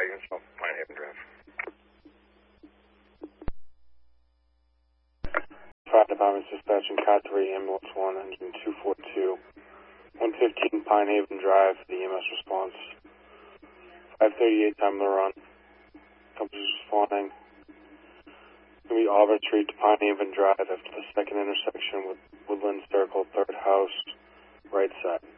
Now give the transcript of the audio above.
units off Pine Haven Drive. Fire Department dispatching Cat 3, Ambulance 1, engine 242. 115 Pine Haven Drive, the EMS response. 5:38 time of the run. Company's responding. It's going to be Auburn Street to Pine Haven Drive after the second intersection with Woodland Circle, third house, right side.